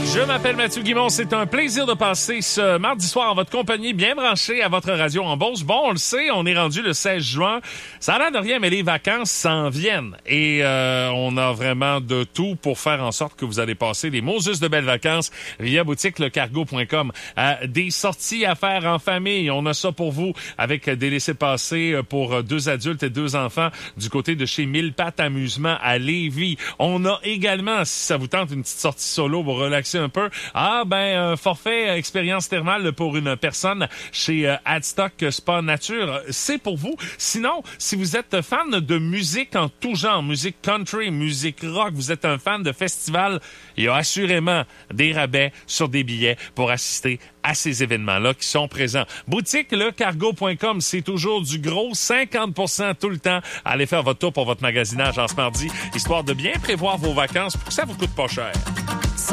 Je m'appelle Mathieu Guimond. C'est un plaisir de passer ce mardi soir en votre compagnie, bien branché à votre radio en Beauce. Bon, on le sait, on est rendu le 16 juin. Ça a l'air de rien, mais les vacances s'en viennent. Et on a vraiment de tout pour faire en sorte que vous allez passer des Moses de belles vacances via boutique lecargo.com. Des sorties à faire en famille. On a ça pour vous avec des laissez-passer pour 2 adultes et 2 enfants du côté de chez Mille Pattes Amusement à Lévis. On a également, si ça vous tente, une petite sortie solo pour relaxer un peu. Forfait expérience thermale pour une personne chez Adstock Spa Nature. C'est pour vous. Sinon, si vous êtes fan de musique en tout genre, musique country, musique rock, vous êtes un fan de festival, il y a assurément des rabais sur des billets pour assister à ces événements-là qui sont présents. Boutique lecargo.com, c'est toujours du gros 50% tout le temps. Allez faire votre tour pour votre magasinage en ce mardi, histoire de bien prévoir vos vacances pour que ça vous coûte pas cher.